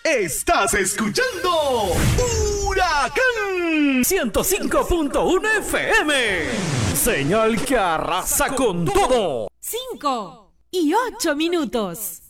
Estás escuchando Huracán 105.1 FM. Señal que arrasa con todo. 5 y 8 minutos.